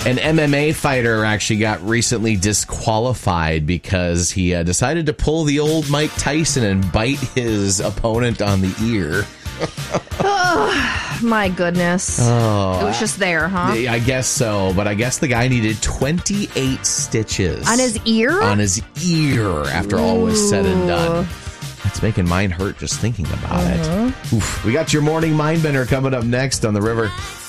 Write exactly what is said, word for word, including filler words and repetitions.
An M M A fighter actually got recently disqualified because he uh, decided to pull the old Mike Tyson and bite his opponent on the ear. Oh, my goodness. Oh, it was just there, huh? I guess so, but I guess the guy needed twenty-eight stitches. On his ear? On his ear after Ooh. all was said and done. That's making mine hurt just thinking about uh-huh. it. Oof. We got your morning mind bender coming up next on The River.